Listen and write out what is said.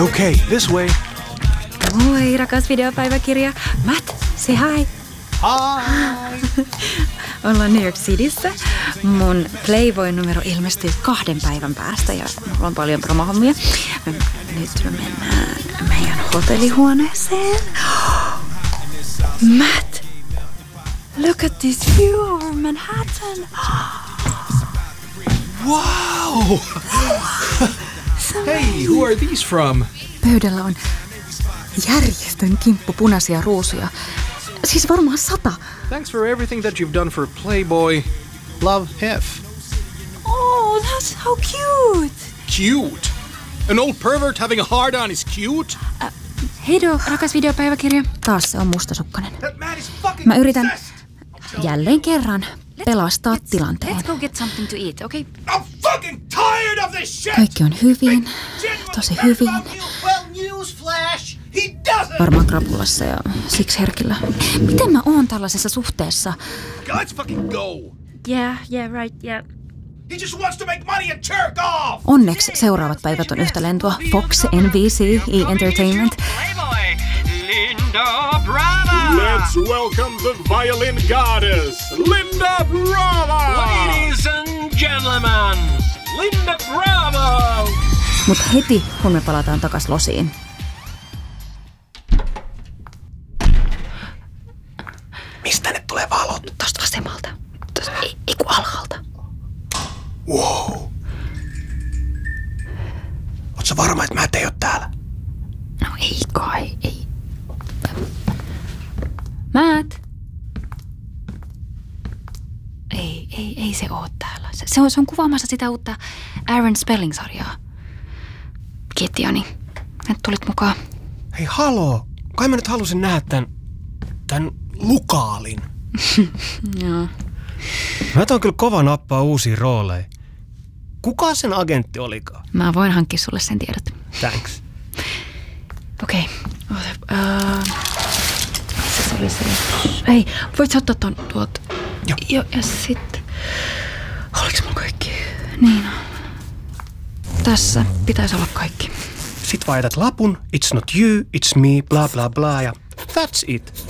Okay, this way. Moi, rakas videopäiväkirja. Matt, say hi. Hi! Ollaan New York Cityssä. Mun Playboy-numero ilmestyy 2 päivän päästä ja mulla on paljon promohommia. Nyt me mennään meidän hotellihuoneeseen. Matt, look at this view over Manhattan. Wow! Hey, who are these from? Pöydällä on järjestön kimppu punaisia ruusuja. Siis varmaan 100. Thanks for everything that you've done for Playboy. Love, Hef. Oh, that's how cute. Cute? An old pervert having a hard-on is cute? Heido, rakas videopäiväkirja. Taas se on mustasukkainen. That man is fucking Mä yritän obsessed. jälleen kerran pelastaa tilanteen. Let's go get something to eat, okay? I'm fucking tired of this shit! Kaikki on hyvin, tosi hyvin. Well, newsflash, he doesn't! Varmaan krapulassa ja siksi herkillä. Miten mä oon tällaisessa suhteessa? Let's fucking go! Yeah, right, yeah. He just wants to make money and jerk off! Onneksi seuraavat päivät on yhtä lentoa. Fox, NBC, E! Playboy, Linda Brava! Let's welcome the violin goddess, Linda Brava! Ladies and gentlemen, Linda Bravo! Mut heti, kun me palataan takas losiin. Mistä ne tulee valot? Tosta vasemmalta. Ei kun alhaalta. Wow. Oot sä varma, että mä ei ole täällä? No ei kai, ei. Matt! Ei se oo täällä. Se on kuvaamassa sitä uutta Aaron Spelling-sarjaa. Kiitti, Jani. Nyt tulit mukaan. Hei, haloo. Kai mä nyt halusin nähdä tän Lukaalin. Joo. Mä oon kyllä kova nappaa uusia rooleja. Kuka sen agentti olikaan? Mä voin hankkia sulle sen tiedot. Thanks. Okei. Se oli se. Hei, voit sä ottaa ton tuolta? Joo. Ja sitten. Oliks mulla kaikki? Niin. Tässä pitäisi olla kaikki. Sit vaan jätät lapun, it's not you, it's me, bla bla bla ja that's it.